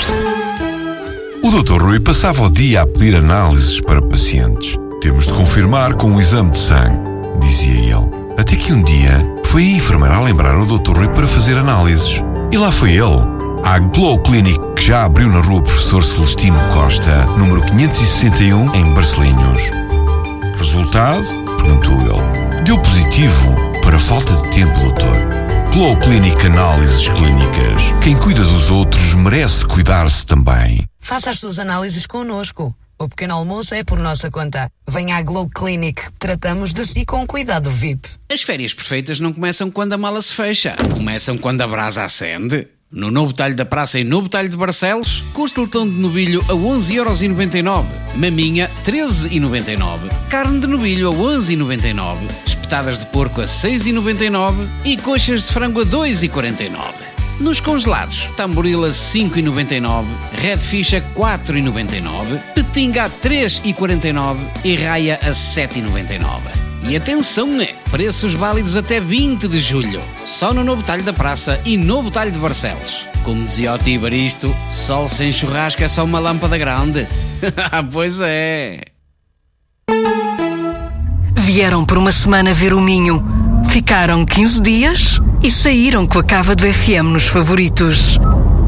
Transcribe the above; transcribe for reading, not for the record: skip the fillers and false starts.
O Dr. Rui passava o dia a pedir análises para pacientes. Temos de confirmar com um exame de sangue, dizia ele. Até que um dia foi a enfermeira a lembrar o Dr. Rui para fazer análises. E lá foi ele, à Glow Clinic, que já abriu na rua Professor Celestino Costa, número 561, em Barcelinhos. Resultado? Perguntou ele. Deu positivo para falta de tempo, doutor. Glow Clinic Análises Clínicas. Quem cuida dos outros merece cuidar-se também. Faça as suas análises connosco. O pequeno almoço é por nossa conta. Venha à Glow Clinic. Tratamos de si com cuidado VIP. As férias perfeitas não começam quando a mala se fecha. Começam quando a brasa acende. No novo talho da praça e novo talho de Barcelos, costelão de novilho a 11,99€. Maminha, 13,99€. Carne de novilho a 11,99€. Espetadas de porco a 6,99€ e coxas de frango a 2,49€. Nos congelados, tamboril a 5,99€, redfish a 4,99€, petinga a 3,49€ e raia a 7,99€. E atenção, preços válidos até 20 de julho, só no novo talho da praça e novo talho de Barcelos. Como dizia o Tibaristo, sol sem churrasco é só uma lâmpada grande. Pois é. Vieram por uma semana ver o Minho, ficaram 15 dias e saíram com a cava do FM nos favoritos.